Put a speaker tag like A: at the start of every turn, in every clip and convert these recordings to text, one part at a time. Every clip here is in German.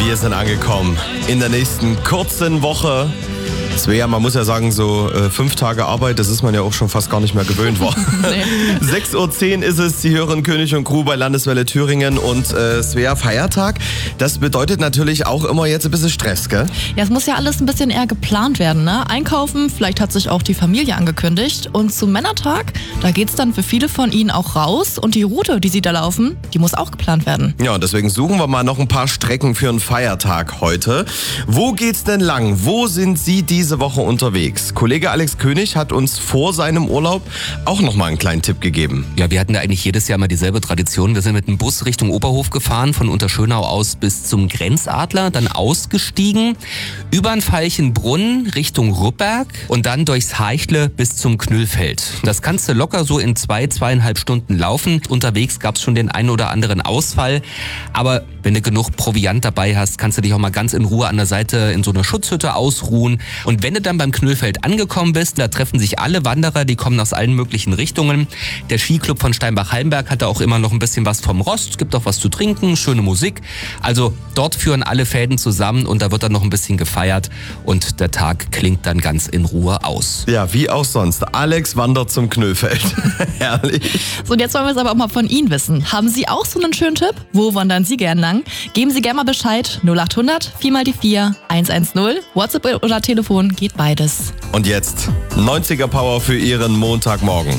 A: Wir sind angekommen in der nächsten kurzen Woche. Svea, man muss ja sagen, so 5 Tage Arbeit, das ist man ja auch schon fast gar nicht mehr gewöhnt war. 6.10 Uhr ist es, Sie hören König und Crew bei Landeswelle Thüringen und Svea, Feiertag. Das bedeutet natürlich auch immer jetzt ein bisschen Stress, gell?
B: Ja, es muss ja alles ein bisschen eher geplant werden, ne? Einkaufen, vielleicht hat sich auch die Familie angekündigt. Und zum Männertag, da geht's dann für viele von Ihnen auch raus. Und die Route, die Sie da laufen, die muss auch geplant werden.
A: Ja, und deswegen suchen wir mal noch ein paar Strecken für einen Feiertag heute. Wo geht's denn lang? Wo sind Sie diese Woche unterwegs? Kollege Alex König hat uns vor seinem Urlaub auch noch mal einen kleinen Tipp gegeben.
C: Ja, wir hatten da eigentlich jedes Jahr mal dieselbe Tradition. Wir sind mit dem Bus Richtung Oberhof gefahren, von Unterschönau aus bis zum Grenzadler, dann ausgestiegen, über den Veilchenbrunn Richtung Rupperg und dann durchs Haichle bis zum Knüllfeld. Das kannst du locker so in 2,5 Stunden laufen. Unterwegs gab's schon den einen oder anderen Ausfall, aber wenn du genug Proviant dabei hast, kannst du dich auch mal ganz in Ruhe an der Seite in so einer Schutzhütte ausruhen. Und wenn du dann beim Knüllfeld angekommen bist, da treffen sich alle Wanderer, die kommen aus allen möglichen Richtungen. Der Skiclub von Steinbach-Hallenberg hat da auch immer noch ein bisschen was vom Rost, gibt auch was zu trinken, schöne Musik. Also dort führen alle Fäden zusammen und da wird dann noch ein bisschen gefeiert und der Tag klingt dann ganz in Ruhe aus.
A: Ja, wie auch sonst. Alex wandert zum Knüllfeld. Herrlich.
B: So, und jetzt wollen wir es aber auch mal von Ihnen wissen. Haben Sie auch so einen schönen Tipp? Wo wandern Sie gern lang? Geben Sie gerne mal Bescheid. 0800 4x4 110. WhatsApp oder Telefon, geht beides.
A: Und jetzt 90er Power für Ihren Montagmorgen.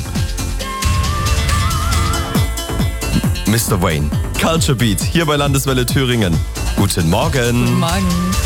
A: Mr. Wayne, Culture Beat, hier bei Landeswelle Thüringen. Guten Morgen.
B: Guten Morgen.